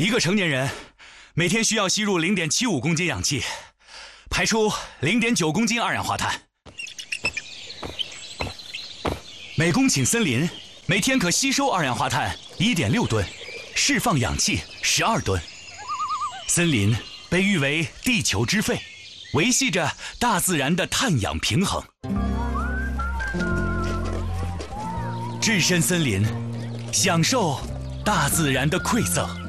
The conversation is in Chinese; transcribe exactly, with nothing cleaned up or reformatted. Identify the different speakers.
Speaker 1: 一个成年人每天需要吸入 零点七五公斤氧气，排出 零点九公斤二氧化碳。每公顷森林每天可吸收二氧化碳 一点六吨，释放氧气十二吨。森林被誉为地球之肺，维系着大自然的碳氧平衡。置身森林，享受大自然的馈赠。